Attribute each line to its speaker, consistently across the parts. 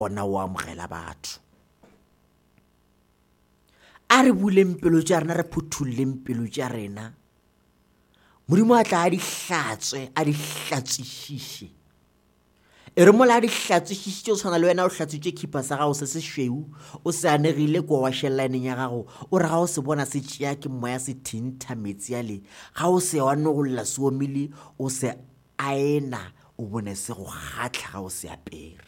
Speaker 1: ona o amogela batho. A re buleng pelo tša rena, re phuthulleng pelo tša rena, Modimo a tla a di hlatswe, a di hlatswišiše. E re mola a di hlatswišišitše o tshwana le wena o hlatswitše khipa sa gago se sešweu, o se anegile kwa wa šhellaeneng ya gago, o re ga o se bona se tšea ke moya se thintha metsi ale, ga o se wa nogolola se omile, o se aena, o bone se go kgatlha ga o se apere.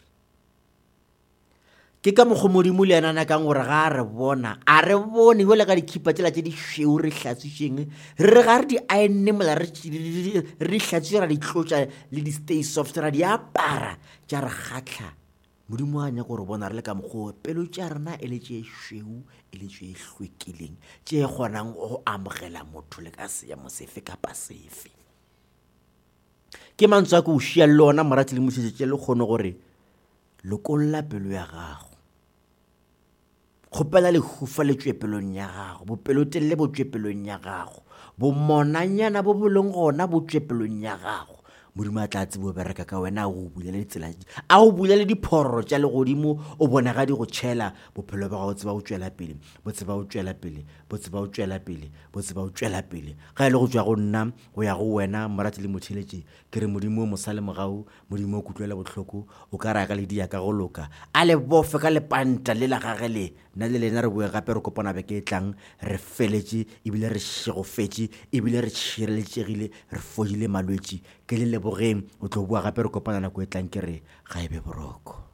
Speaker 1: Ke ka mokgwa Modimo le yena nakang gore ga a re bona, a re bone jwale ka dikhipa tsela tše di šweu re hlatswišeng, re ga re di aenne mola re di hlatswitše ra di tlotša le di stay soft ra di apara tša re kgatlha. Modimo a nyaka gore bona re le ka mokgwa pelo tša rena e le tše šweu, e le tše hlwekileng, tše kgonang go amogela motho le ka seemo sefe kapa sefe. Ke mantswe a ke o šia le ona morati le mošetše le kgone gore lokolla pelo ya gago, kgopela lehufa le tšwe pelong ya gago, bopelotelele bo tšwe pelong ya gago, bomonanyana bo boleng gona bo tšwe pelong ya gago. Modimo a tla tsebe o bereka ka wena, a go bulele ditsela, a go bulele diphororo tša legodimo, o bona ga di go tšhela, bophelo ba gago tseba o tšwela pele, bo tseba o tšwela pele, bo tseba o tšwela pele, bo tseba o tšwela pele. Ga e le go tšwa go nna go ya go wena morati le motheletše, ke re Modimo o mosale mogau, Modimo o kutlwela bohloko, o ka raka le dia ka go loka, a le bofe ka lepanta le la gage le, nna le lena re boe gape re kopana beke e tlang, re feletše ebile re šegofetše ebile re tšhireletšegile, re fodile malwetši. Ke le lebogeng, o tlo bua gape re kopana nako e tlang, ke re ga e be boroko.